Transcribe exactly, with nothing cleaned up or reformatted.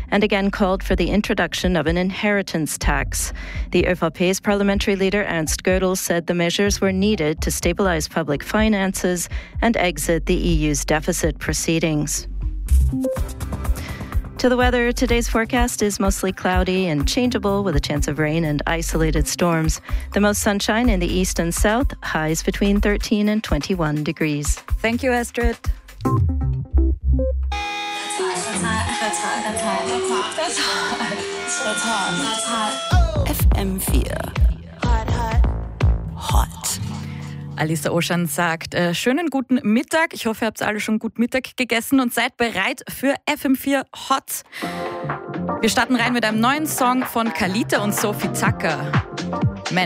and again called for the introduction of an inheritance tax. The ÖVP's parliamentary leader Ernst Gödel said the measures were needed to stabilise public finances and exit the E U's deficit proceedings. To the weather, today's forecast is mostly cloudy and changeable with a chance of rain and isolated storms. The most sunshine in the east and south, highs between thirteen and twenty-one degrees. Thank you, Astrid. F M vier. Hot. Alisa Oschan sagt, äh, schönen guten Mittag. Ich hoffe, ihr habt alle schon gut Mittag gegessen und seid bereit für F M vier Hot. Wir starten rein mit einem neuen Song von Kalita und Sophie Zacker. Men.